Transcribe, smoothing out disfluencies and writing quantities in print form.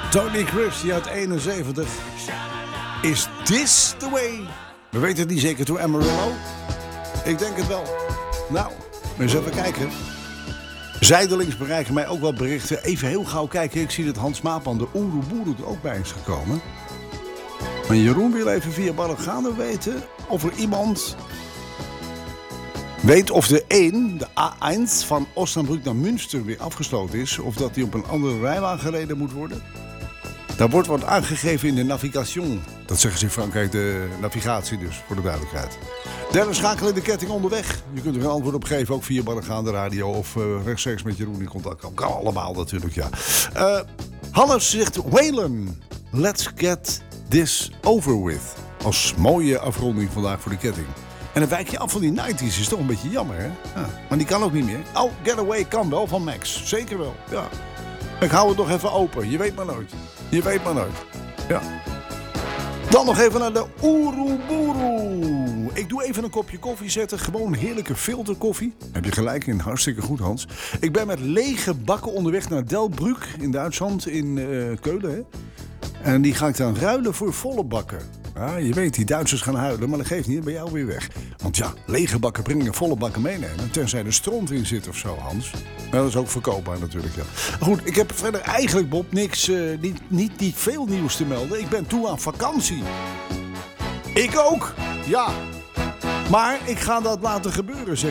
Tony Christie uit 71. Is this the way? We weten het niet zeker, toe Amarillo? Ik denk het wel. Nou, eens even kijken. Zijdelings bereiken mij ook wat berichten. Even heel gauw kijken. Ik zie dat Hans Maapan, de Oeroboero, er ook bij is gekomen. Maar Jeroen wil even via Barragane weten of er iemand weet of de A1 van Osnabrück naar Münster weer afgesloten is. Of dat die op een andere rijbaan gereden moet worden. Daar wordt wat aangegeven in de navigation. Dat zeggen ze in Frankrijk, de navigatie dus, voor de duidelijkheid. Derde schakel in de ketting onderweg. Je kunt er een antwoord op geven, ook via Barragane radio of rechtstreeks met Jeroen in contact komen. Kan allemaal natuurlijk, ja. Hannes zegt, Waylon, let's get this over with. Als mooie afronding vandaag voor de ketting. En dan wijk je af van die 90's, is toch een beetje jammer, hè? Ja, maar die kan ook niet meer. Oh, Getaway kan wel van Max, zeker wel, ja. Ik hou het nog even open, je weet maar nooit. Je weet maar nooit. Ja. Dan nog even naar de Oeroboero. Ik doe even een kopje koffie zetten. Gewoon heerlijke filterkoffie. Heb je gelijk in, hartstikke goed Hans. Ik ben met lege bakken onderweg naar Delbrück in Duitsland, in Keulen. Hè? En die ga ik dan ruilen voor volle bakken. Ja, je weet, die Duitsers gaan huilen, maar dat geeft niet, dan ben jij alweer weg. Want ja, lege bakken brengen volle bakken meenemen. Tenzij er stront in zit of zo, Hans. Maar dat is ook verkoopbaar natuurlijk, ja. Goed, ik heb verder eigenlijk, Bob, niks, niet veel nieuws te melden. Ik ben toe aan vakantie. Ik ook, ja. Maar ik ga dat laten gebeuren, zeg.